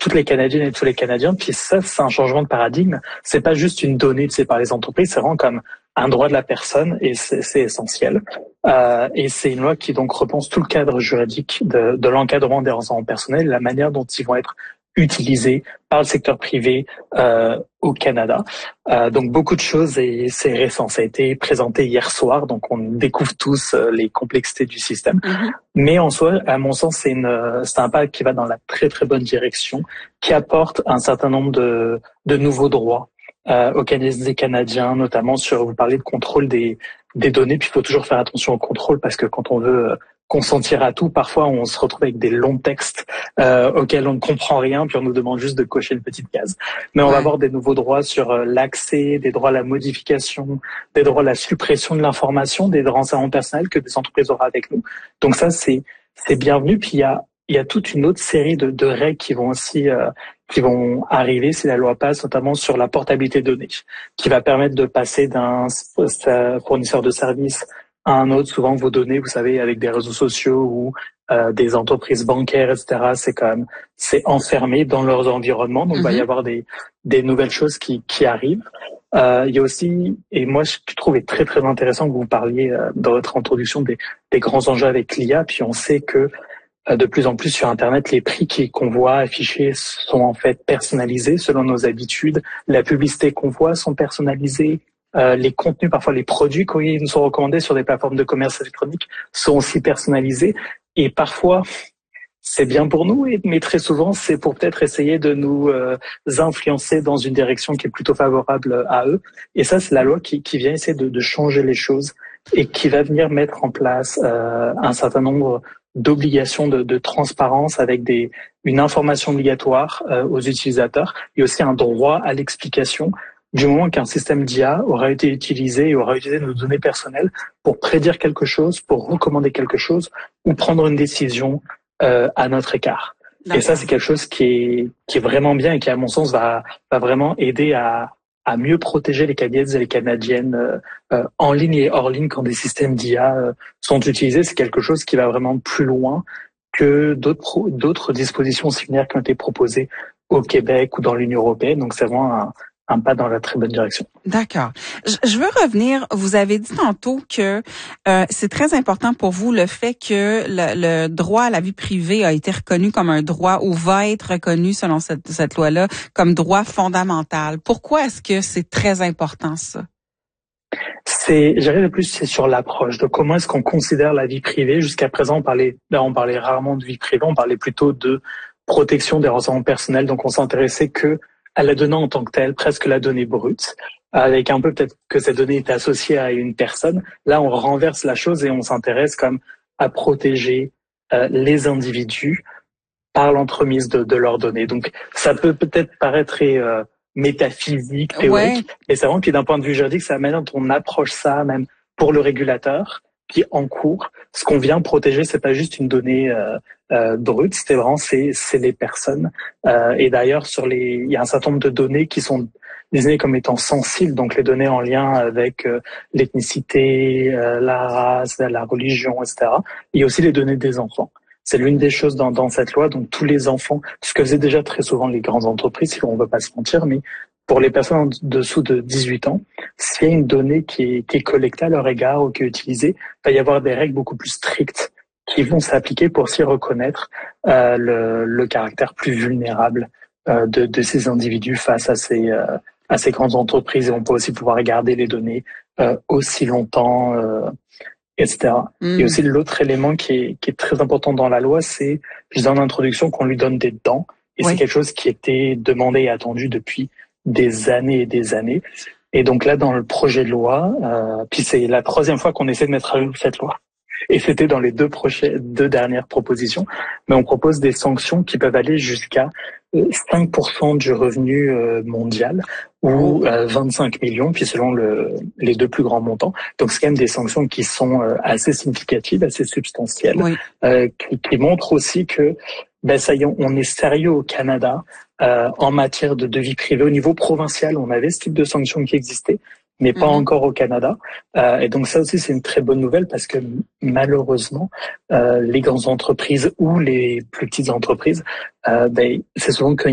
toutes les Canadiennes et tous les Canadiens. Puis ça, c'est un changement de paradigme. C'est pas juste une donnée, par les entreprises, c'est vraiment comme un droit de la personne et c'est essentiel. Et c'est une loi qui donc repense tout le cadre juridique de l'encadrement des renseignements personnels, la manière dont ils vont être utilisés par le secteur privé au Canada. Donc beaucoup de choses et c'est récent. Ça a été présenté hier soir, donc on découvre tous les complexités du système. Mais en soi, à mon sens, c'est un pas qui va dans la très très bonne direction, qui apporte un certain nombre de nouveaux droits aux Canadiens, notamment sur, vous parlez de contrôle des données, puis il faut toujours faire attention au contrôle parce que quand on veut consentir à tout, parfois on se retrouve avec des longs textes auxquels on ne comprend rien, puis on nous demande juste de cocher une petite case. Mais on va avoir des nouveaux droits sur l'accès, des droits à la modification, des droits à la suppression de l'information, des renseignements personnels que des entreprises auront avec nous. Donc ça, c'est bienvenu. Puis il y a toute une autre série de règles qui vont aussi qui vont arriver si la loi passe, notamment sur la portabilité de données, qui va permettre de passer d'un fournisseur de services à un autre. Souvent, vos données, vous savez, avec des réseaux sociaux ou des entreprises bancaires, etc., c'est enfermé dans leurs environnements. Donc, il va y avoir des nouvelles choses qui arrivent. Il y a aussi, et moi, je trouve très, très intéressant que vous parliez dans votre introduction des grands enjeux avec l'IA. Puis, on sait que de plus en plus sur Internet, les prix qu'on voit affichés sont en fait personnalisés selon nos habitudes. La publicité qu'on voit sont personnalisées. Les contenus, parfois les produits qui nous sont recommandés sur des plateformes de commerce électronique sont aussi personnalisés. Et parfois, c'est bien pour nous, mais très souvent, c'est pour peut-être essayer de nous influencer dans une direction qui est plutôt favorable à eux. Et ça, c'est la loi qui vient essayer de changer les choses et qui va venir mettre en place un certain nombre d'obligations de transparence avec une information obligatoire aux utilisateurs et aussi un droit à l'explication du moment qu'un système d'IA aura été utilisé et aura utilisé nos données personnelles pour prédire quelque chose, pour recommander quelque chose ou prendre une décision à notre écart. D'accord. Et ça, c'est quelque chose qui est vraiment bien et qui, à mon sens, va vraiment aider à mieux protéger les Canadiens et les Canadiennes en ligne et hors ligne quand des systèmes d'IA sont utilisés. C'est quelque chose qui va vraiment plus loin que d'autres dispositions similaires qui ont été proposées au Québec ou dans l'Union européenne. Donc, c'est vraiment un pas dans la très bonne direction. D'accord. Je veux revenir, vous avez dit tantôt que c'est très important pour vous le fait que le droit à la vie privée a été reconnu comme un droit ou va être reconnu selon cette loi-là comme droit fondamental. Pourquoi est-ce que c'est très important ça? J'arrive plus, c'est sur l'approche de comment est-ce qu'on considère la vie privée. Jusqu'à présent, on parlait rarement de vie privée, on parlait plutôt de protection des renseignements personnels. Donc, on s'intéressait que à la donnée en tant que telle, presque la donnée brute, avec un peu peut-être que cette donnée est associée à une personne. Là, on renverse la chose et on s'intéresse comme à protéger les individus par l'entremise de leurs données. Donc, ça peut peut-être paraître très métaphysique, théorique, mais c'est vraiment que d'un point de vue juridique, c'est la manière dont on approche ça, même pour le régulateur, qui en cours, ce qu'on vient protéger, c'est pas juste une donnée brute, c'est les personnes. Et d'ailleurs, il y a un certain nombre de données qui sont désignées comme étant sensibles, donc les données en lien avec l'ethnicité, la race, la religion, etc. Il y a aussi les données des enfants. C'est l'une des choses dans cette loi, donc tous les enfants, ce que faisaient déjà très souvent les grandes entreprises, si on ne veut pas se mentir, mais pour les personnes en dessous de 18 ans, s'il y a une donnée qui est collectée à leur égard ou qui est utilisée, il va y avoir des règles beaucoup plus strictes qui vont s'appliquer pour s'y reconnaître le caractère plus vulnérable de ces individus face à ces grandes entreprises. Et on peut aussi pouvoir garder les données aussi longtemps, etc. Et aussi l'autre élément qui est très important dans la loi, c'est, je disais en introduction, qu'on lui donne des dents. Et c'est quelque chose qui était demandé et attendu depuis des années et des années. Et donc là, dans le projet de loi, puis c'est la troisième fois qu'on essaie de mettre à jour cette loi. Et c'était dans les deux dernières propositions. Mais on propose des sanctions qui peuvent aller jusqu'à 5% du revenu mondial ou 25 millions, puis selon les deux plus grands montants. Donc c'est quand même des sanctions qui sont assez significatives, assez substantielles, qui montrent aussi que ça y est, on est sérieux au Canada en matière de vie privée. Au niveau provincial, on avait ce type de sanctions qui existait, mais pas encore au Canada. Et donc ça aussi, c'est une très bonne nouvelle parce que malheureusement, les grandes entreprises ou les plus petites entreprises, c'est souvent